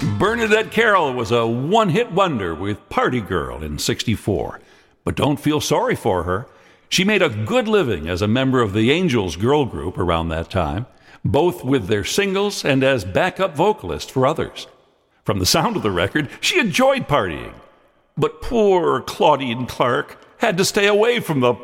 Bernadette Carroll was a one-hit wonder with Party Girl in '64. But don't feel sorry for her. She made a good living as a member of the Angels girl group around that time, both with their singles and as backup vocalist for others. From the sound of the record, she enjoyed partying. But poor Claudine Clark had to stay away from the